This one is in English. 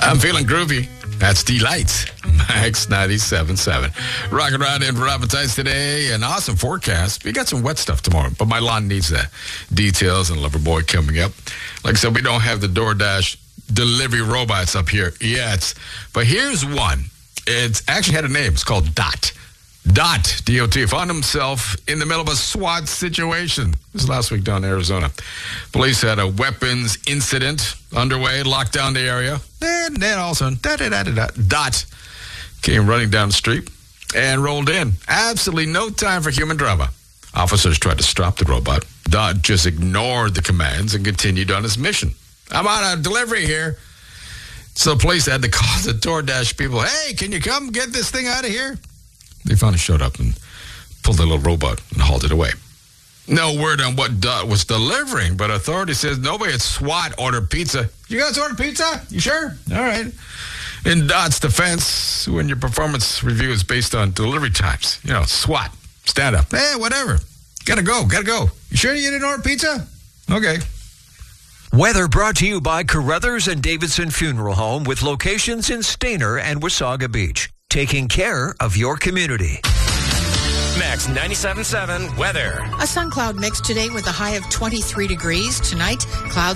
I'm feeling groovy. That's Delight, Max 97.7. Rocking around in for appetites today. An awesome forecast. We got some wet stuff tomorrow, but my lawn needs that. Details and Loverboy coming up. Like I said, we don't have the DoorDash delivery robots up here yet. But here's one. It's actually had a name. It's called Dot. Dot, D-O-T, found himself in the middle of a SWAT situation. This was last week down in Arizona. Police had a weapons incident underway, locked down the area. And then all of a sudden, Dot came running down the street and rolled in. Absolutely no time for human drama. Officers tried to stop the robot. Dot just ignored the commands and continued on his mission. I'm on a delivery here. So police had to call the DoorDash people. Hey, can you come get this thing out of here? They finally showed up and pulled the little robot and hauled it away. No word on what Dot was delivering, but authorities says nobody at SWAT ordered pizza. You guys ordered pizza? You sure? All right. In Dot's defense, when your performance review is based on delivery times, SWAT, stand up. Hey, whatever. Gotta go. You sure you didn't order pizza? Okay. Weather brought to you by Carruthers and Davidson Funeral Home with locations in Stayner and Wasaga Beach. Taking care of your community. Max 97.7 weather. A sun cloud mix today with a high of 23 degrees. Tonight, clouds